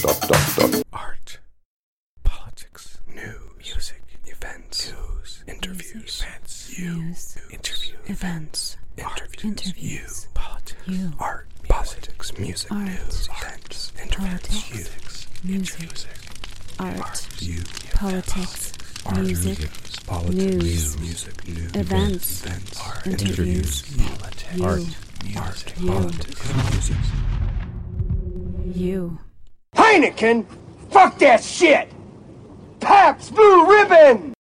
Art, politics, news, music, events, news, interviews, events, news, interview, events, interviews, politics, art, politics, music, news, events, interviews, music, art, politics, music, news, events, interviews, politics, you. Heineken? Fuck that shit! Pabst Blue Ribbon!